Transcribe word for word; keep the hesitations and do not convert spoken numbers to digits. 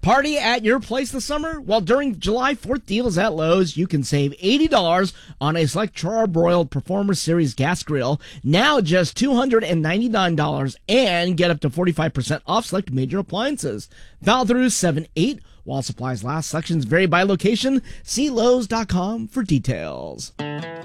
Party at your place this summer? Well, during July fourth deals at Lowe's, you can save eighty dollars on a select char-broiled Performer Series gas grill, now just two hundred ninety-nine dollars, and get up to forty-five percent off select major appliances. Valid through seven eight. While supplies last, selections vary by location. See Lowe's dot com for details.